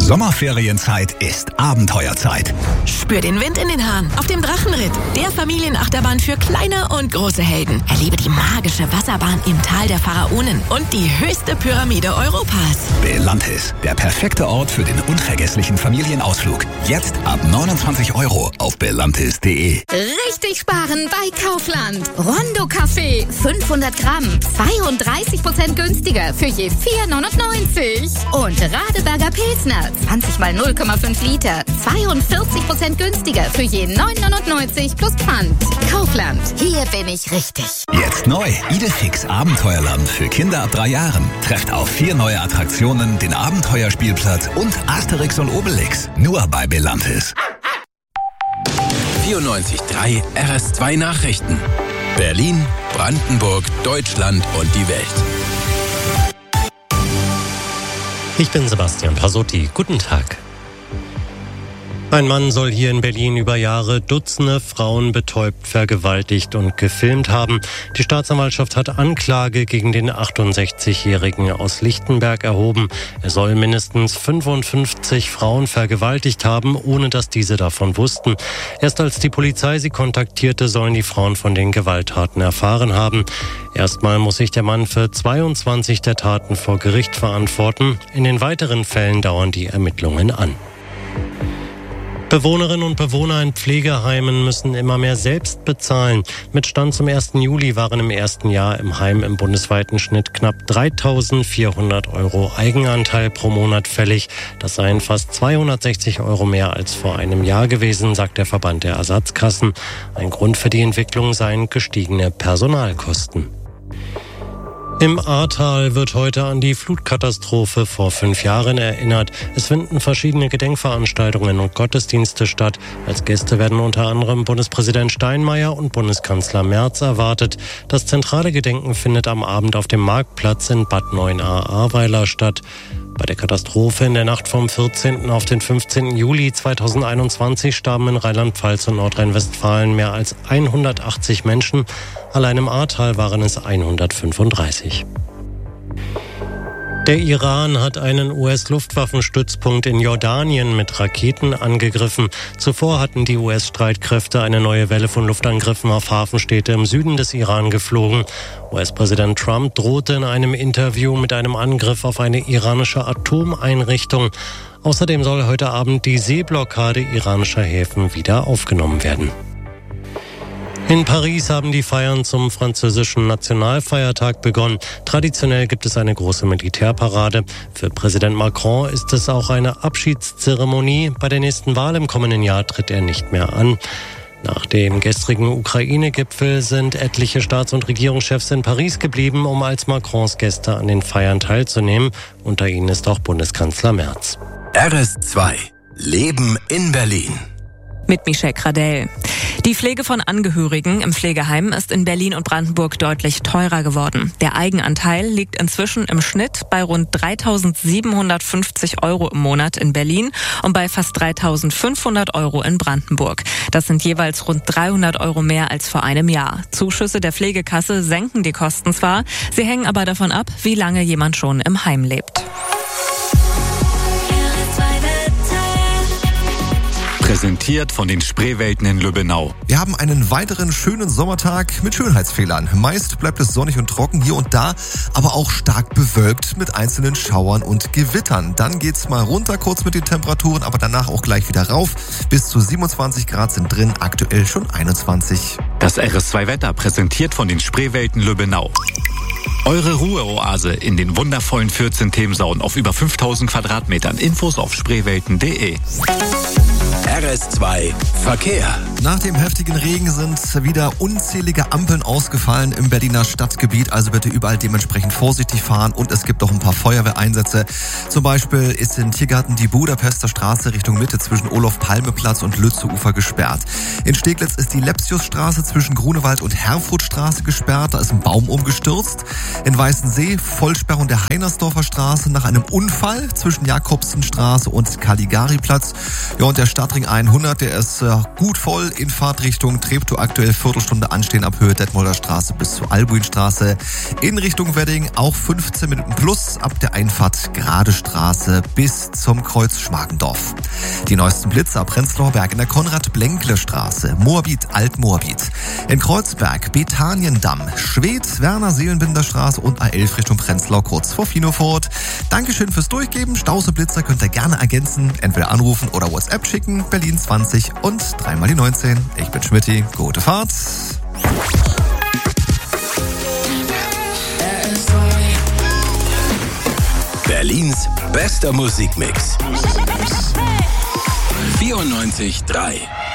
Sommerferienzeit ist Abenteuerzeit. Spür den Wind in den Haaren auf dem Drachenritt, der Familienachterbahn für kleine und große Helden. Erlebe die magische Wasserbahn im Tal der Pharaonen und die höchste Pyramide Europas. Belantis, der perfekte Ort für den unvergesslichen Familienausflug. Jetzt ab 29 € auf belantis.de. Richtig sparen bei Kaufland. Rondo Kaffee, 500 Gramm, 32% günstiger für je 4,99. Und Radeberger Pilsner, 20 mal 0,5 Liter, 42% günstiger für je 9,99 plus Pfand. Kaufland, hier bin ich richtig. Jetzt neu, Idefix Abenteuerland für Kinder ab 3 Jahren. Trefft auf 4 neue Attraktionen, den Abenteuerspielplatz und Asterix und Obelix. Nur bei Belantis. 94.3 RS2 Nachrichten. Berlin, Brandenburg, Deutschland und die Welt. Ich bin Sebastian Pasotti. Guten Tag. Ein Mann soll hier in Berlin über Jahre Dutzende Frauen betäubt, vergewaltigt und gefilmt haben. Die Staatsanwaltschaft hat Anklage gegen den 68-Jährigen aus Lichtenberg erhoben. Er soll mindestens 55 Frauen vergewaltigt haben, ohne dass diese davon wussten. Erst als die Polizei sie kontaktierte, sollen die Frauen von den Gewalttaten erfahren haben. Erstmal muss sich der Mann für 22 der Taten vor Gericht verantworten. In den weiteren Fällen dauern die Ermittlungen an. Bewohnerinnen und Bewohner in Pflegeheimen müssen immer mehr selbst bezahlen. Mit Stand zum 1. Juli waren im ersten Jahr im Heim im bundesweiten Schnitt knapp 3.400 € Eigenanteil pro Monat fällig. Das seien fast 260 € mehr als vor einem Jahr gewesen, sagt der Verband der Ersatzkassen. Ein Grund für die Entwicklung seien gestiegene Personalkosten. Im Ahrtal wird heute an die Flutkatastrophe vor 5 Jahren erinnert. Es finden verschiedene Gedenkveranstaltungen und Gottesdienste statt. Als Gäste werden unter anderem Bundespräsident Steinmeier und Bundeskanzler Merz erwartet. Das zentrale Gedenken findet am Abend auf dem Marktplatz in Bad Neuenahr-Ahrweiler statt. Bei der Katastrophe in der Nacht vom 14. auf den 15. Juli 2021 starben in Rheinland-Pfalz und Nordrhein-Westfalen mehr als 180 Menschen. Allein im Ahrtal waren es 135. Der Iran hat einen US-Luftwaffenstützpunkt in Jordanien mit Raketen angegriffen. Zuvor hatten die US-Streitkräfte eine neue Welle von Luftangriffen auf Hafenstädte im Süden des Iran geflogen. US-Präsident Trump drohte in einem Interview mit einem Angriff auf eine iranische Atomeinrichtung. Außerdem soll heute Abend die Seeblockade iranischer Häfen wieder aufgenommen werden. In Paris haben die Feiern zum französischen Nationalfeiertag begonnen. Traditionell gibt es eine große Militärparade. Für Präsident Macron ist es auch eine Abschiedszeremonie. Bei der nächsten Wahl im kommenden Jahr tritt er nicht mehr an. Nach dem gestrigen Ukraine-Gipfel sind etliche Staats- und Regierungschefs in Paris geblieben, um als Macrons Gäste an den Feiern teilzunehmen. Unter ihnen ist auch Bundeskanzler Merz. RS2 Leben in Berlin. Mit Michelle Gradell. Die Pflege von Angehörigen im Pflegeheim ist in Berlin und Brandenburg deutlich teurer geworden. Der Eigenanteil liegt inzwischen im Schnitt bei rund 3.750 € im Monat in Berlin und bei fast 3.500 € in Brandenburg. Das sind jeweils rund 300 € mehr als vor einem Jahr. Zuschüsse der Pflegekasse senken die Kosten zwar, sie hängen aber davon ab, wie lange jemand schon im Heim lebt. Präsentiert von den Spreewelten in Lübbenau. Wir haben einen weiteren schönen Sommertag mit Schönheitsfehlern. Meist bleibt es sonnig und trocken hier und da, aber auch stark bewölkt mit einzelnen Schauern und Gewittern. Dann geht's mal runter kurz mit den Temperaturen, aber danach auch gleich wieder rauf. Bis zu 27 Grad sind drin, aktuell schon 21. Das RS2-Wetter präsentiert von den Spreewelten Lübbenau. Eure Ruheoase in den wundervollen 14 Themensauen auf über 5000 Quadratmetern. Infos auf spreewelten.de. RS2 Verkehr. Nach dem heftigen Regen sind wieder unzählige Ampeln ausgefallen im Berliner Stadtgebiet. Also bitte überall dementsprechend vorsichtig fahren. Und es gibt auch ein paar Feuerwehreinsätze. Zum Beispiel ist in Tiergarten die Budapester Straße Richtung Mitte zwischen Olof-Palme-Platz und Lützeufer gesperrt. In Steglitz ist die Lepsiusstraße zwischen Grunewald und Herfurtstraße gesperrt. Da ist ein Baum umgestürzt. In Weißensee Vollsperrung der Heinersdorfer Straße nach einem Unfall zwischen Jakobsenstraße und Caligari-Platz. Ja, und der Stadtring 100, der ist gut voll voll in Fahrtrichtung Treptow aktuell Viertelstunde anstehen ab Höhe Detmolder Straße bis zur Albuinstraße. In Richtung Wedding auch 15 Minuten plus ab der Einfahrt Grade Straße bis zum Kreuz Schmargendorf. Die neuesten Blitze ab Prenzlauer Berg in der Konrad-Blenkle-Straße, Moabit, Alt-Moabit. In Kreuzberg, Betaniendamm, Schwedt, Werner-Seelenbinder-Straße und A11 Richtung Prenzlau kurz vor Finofort. Dankeschön fürs Durchgeben. Staus und Blitzer könnt ihr gerne ergänzen, entweder anrufen oder WhatsApp schicken. Berlin 20 und 3 mal die 19. Ich bin Schmitty. Gute Fahrt. Berlins bester Musikmix. 94.3